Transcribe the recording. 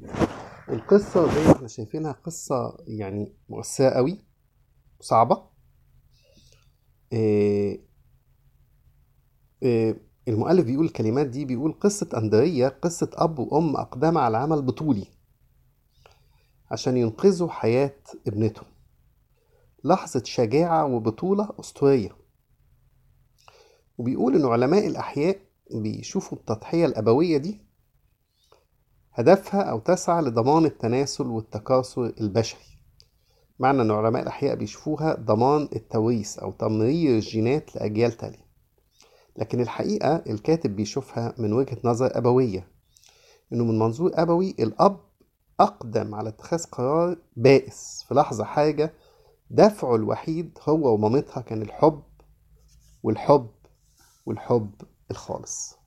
القصة زي ما احنا شايفينها قصة يعني مؤثرة قوي وصعبة. إيه إيه المؤلف بيقول الكلمات دي، بيقول قصة أندرية قصة أب وأم أقدموا على عمل بطولي عشان ينقذوا حياة ابنتهم. لحظة شجاعة وبطولة أسطورية. وبيقول إن علماء الأحياء بيشوفوا التضحية الأبوية دي هدفها أو تسعى لضمان التناسل والتكاثر البشري. معنى إن علماء الأحياء بيشوفوها ضمان التوريث أو تمرير الجينات لأجيال تالية. لكن الحقيقة الكاتب بيشوفها من وجهة نظر أبوية، إنه من منظور أبوي الأب أقدم على اتخاذ قرار بائس في لحظة حاجة دفعه الوحيد هو ومامتها كان الحب والحب والحب الخالص.